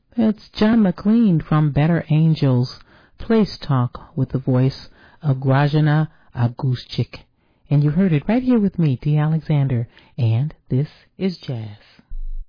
That's John McLean from Better Angels. Place Talk with the voice of Grajana Aguschik. And you heard it right here with me, D. Alexander. And this is Jazz.